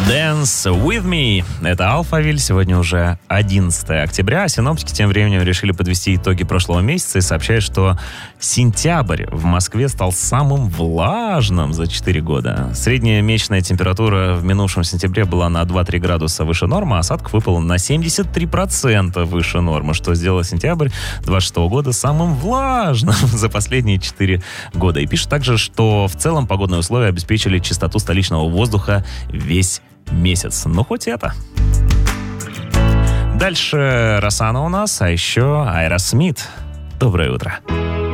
Dance With Me. Это Алфавиль. Сегодня уже 11 октября. А синоптики тем временем решили подвести итоги прошлого месяца и сообщают, что сентябрь в Москве стал самым влажным за 4 года. Средняя месячная температура в минувшем сентябре была на 2-3 градуса выше нормы, а осадков выпало на 73% выше нормы, что сделало сентябрь 26 года самым влажным за последние 4 года. И пишут также, что в целом погодные условия обеспечили чистоту столичного воздуха весь месяц. Ну, хоть это. Дальше Росана у нас, а еще Аэросмит. Доброе утро.